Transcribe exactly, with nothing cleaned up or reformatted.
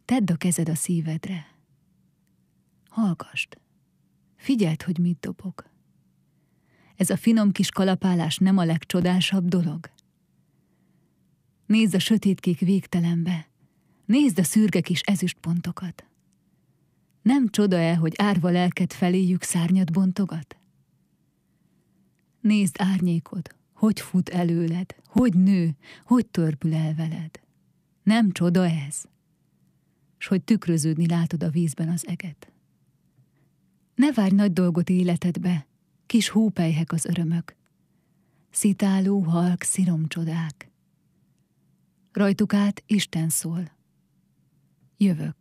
Tedd a kezed a szívedre. Hallgasd. Figyeld, hogy mit dobog. Ez a finom kis kalapálás nem a legcsodásabb dolog? Nézd a sötétkék végtelenbe. Nézd a szürke kis ezüstpontokat. Nem csoda-e, hogy árva lelked feléjük szárnyat bontogat? Nézd árnyékod, hogy fut előled, hogy nő, hogy törpül el veled. Nem csoda ez? S hogy tükröződni látod a vízben az eget. Ne várj nagy dolgot életedbe, kis hópelyhek az örömök. Szitáló, halk, sziromcsodák. Rajtuk át Isten szól. Jövök.